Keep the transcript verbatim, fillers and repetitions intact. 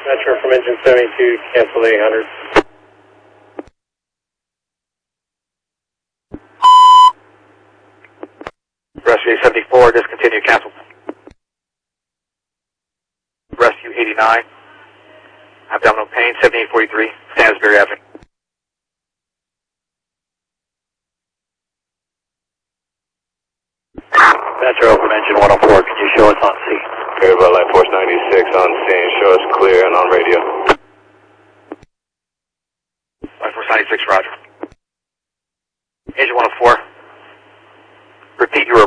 Metro from engine seventy-two, cancel eight hundred. Rescue seventy-four, discontinue, cancel. Rescue eighty-nine, abdominal pain, seventy-eight forty-three, Stansbury Avenue. Metro from engine one oh four, can you show us on scene? Airboat Light Force ninety-six on scene, show us clear and on radio. Light Force ninety-six, roger. Engine one oh four, repeat your